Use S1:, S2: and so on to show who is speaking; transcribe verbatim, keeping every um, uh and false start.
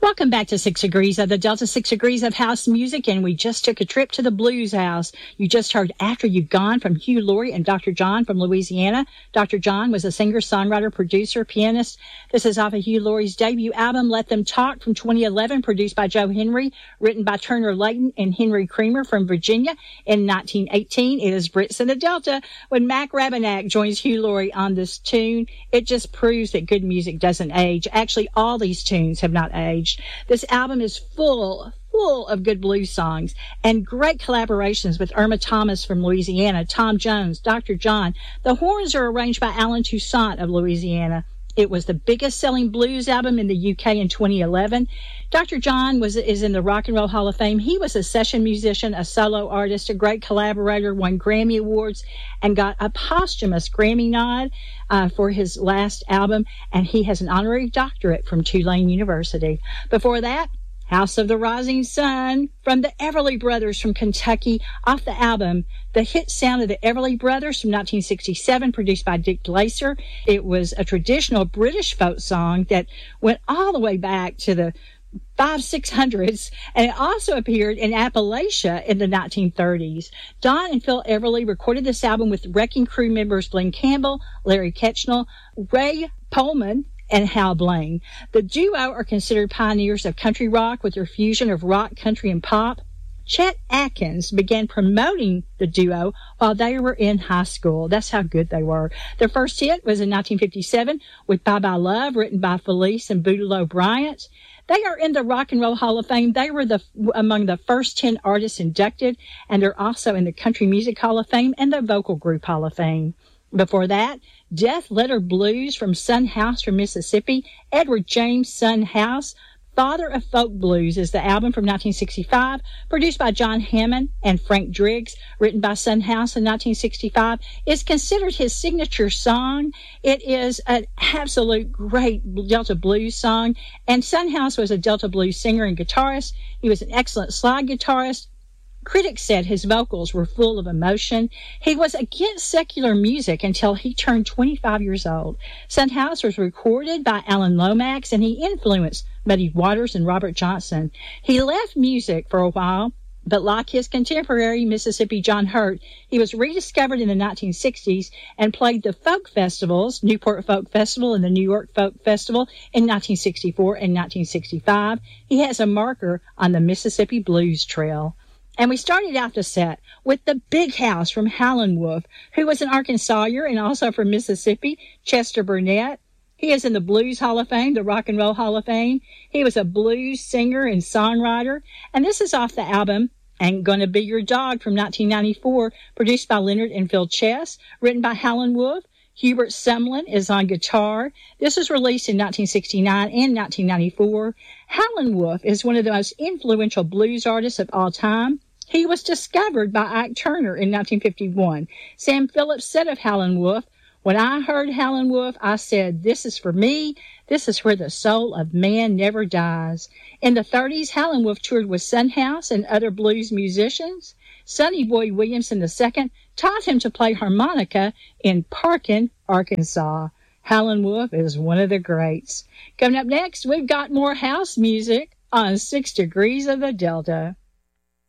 S1: Welcome back to Six Degrees of the Delta, Six Degrees of House Music, and we just took a trip to the Blues House. You just heard After You've Gone from Hugh Laurie and Doctor John from Louisiana. Doctor John was a singer, songwriter, producer, pianist. This is off of Hugh Laurie's debut album, Let Them Talk, from twenty eleven, produced by Joe Henry, written by Turner Layton and Henry Creamer from Virginia. In nineteen eighteen, it is Brits in the Delta. When Mac Rabenak joins Hugh Laurie on this tune, it just proves that good music doesn't age. Actually, all these tunes have not aged. This album is full, full of good blues songs and great collaborations with Irma Thomas from Louisiana, Tom Jones, Doctor John. The horns are arranged by Alan Toussaint of Louisiana. It was the biggest selling blues album in the U K in twenty eleven. Doctor John was is in the Rock and Roll Hall of Fame. He was a session musician, a solo artist, a great collaborator, won Grammy Awards, and got a posthumous Grammy nod uh, for his last album, and he has an honorary doctorate from Tulane University. Before that, House of the Rising Sun from the Everly Brothers from Kentucky, off the album The Hit Sound of the Everly Brothers from nineteen sixty-seven, produced by Dick Glaser. It was a traditional British folk song that went all the way back to the five, six hundreds, and it also appeared in Appalachia in the nineteen thirties. Don and Phil Everly recorded this album with Wrecking Crew members Glenn Campbell, Larry Ketchnell, Ray Pohlman, and Hal Blaine. The duo are considered pioneers of country rock with their fusion of rock, country, and pop. Chet Atkins began promoting the duo while they were in high school. That's how good they were. Their first hit was in nineteen fifty-seven with Bye Bye Love, written by Felice and Boudleaux Bryant. They are in the Rock and Roll Hall of Fame. They were the among the first ten artists inducted, and they're also in the Country Music Hall of Fame and the Vocal Group Hall of Fame. Before that, Death Letter Blues from Son House from Mississippi. Edward James Son House, Father of Folk Blues, is the album from nineteen sixty-five, produced by John Hammond and Frank Driggs, written by Son House in nineteen sixty-five. It's considered his signature song. It is an absolute great Delta blues song, and Son House was a Delta blues singer and guitarist. He was an excellent slide guitarist. Critics said his vocals were full of emotion. He was against secular music until he turned twenty-five years old. Son House was recorded by Alan Lomax, and he influenced Muddy Waters and Robert Johnson. He left music for a while, but like his contemporary Mississippi John Hurt, he was rediscovered in the nineteen sixties and played the folk festivals, Newport Folk Festival and the New York Folk Festival, in nineteen sixty-four and nineteen sixty-five. He has a marker on the Mississippi Blues Trail. And we started out the set with the Big House from Howlin' Wolf, who was an Arkansasier and also from Mississippi, Chester Burnett. He is in the Blues Hall of Fame, the Rock and Roll Hall of Fame. He was a blues singer and songwriter. And this is off the album Ain't Gonna Be Your Dog from nineteen ninety-four, produced by Leonard and Phil Chess, written by Howlin' Wolf. Hubert Sumlin is on guitar. This was released in nineteen sixty-nine and nineteen ninety-four. Howlin' Wolf is one of the most influential blues artists of all time. He was discovered by Ike Turner in nineteen fifty-one. Sam Phillips said of Howlin' Wolf, "When I heard Howlin' Wolf, I said, this is for me. This is where the soul of man never dies." In the thirties, Howlin' Wolf toured with Son House and other blues musicians. Sonny Boy Williamson the Second taught him to play harmonica in Parkin, Arkansas. Howlin' Wolf is one of the greats. Coming up next, we've got more house music on Six Degrees of the Delta.